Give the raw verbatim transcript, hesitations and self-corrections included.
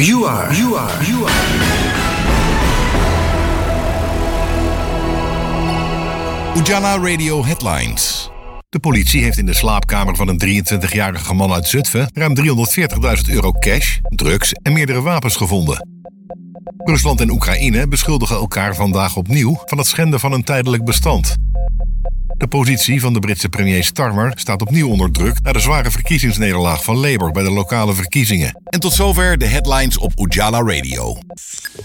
You are, you are, you are. Ujala Radio Headlines. De politie heeft in de slaapkamer van een drieëntwintigjarige man uit Zutphen ruim driehonderdveertigduizend euro cash, drugs en meerdere wapens gevonden. Rusland en Oekraïne beschuldigen elkaar vandaag opnieuw van het schenden van een tijdelijk bestand. De positie van de Britse premier Starmer staat opnieuw onder druk na de zware verkiezingsnederlaag van Labour bij de lokale verkiezingen. En tot zover de headlines op Ujala Radio.